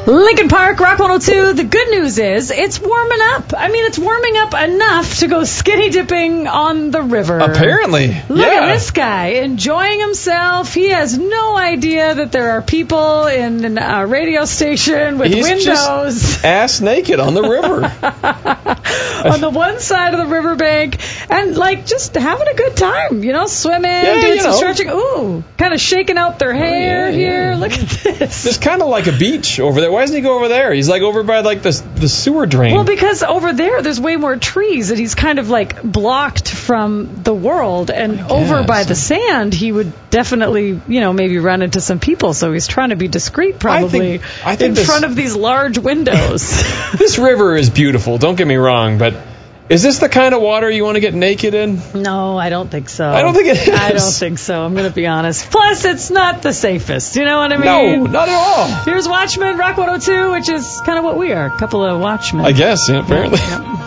Lincoln Park, Rock 102. The good news is it's warming up. I mean, it's warming up enough to go skinny dipping on the river. Apparently. Look at this guy enjoying himself. He has no idea that there are people in a radio station with windows. Just ass naked on the river. On the one side of the riverbank and, like, just having a good time, you know, swimming, doing some stretching. Ooh, kind of shaking out their hair here. Look at this. There's kind of like a beach over there. Why doesn't he go over there? He's like over by like the sewer drain. Well, because over there's way more trees and he's kind of like blocked from the world. And over by the sand, he would definitely, you know, maybe run into some people. So he's trying to be discreet, probably, I think in front of these large windows. This river is beautiful. Don't get me wrong, but is this the kind of water you want to get naked in? No, I don't think so. I don't think it is. I don't think so. I'm going to be honest. Plus, it's not the safest. You know what I mean? No, not at all. Here's Watchmen, Rock 102, which is kind of what we are. A couple of watchmen. I guess, yeah, apparently. Yep.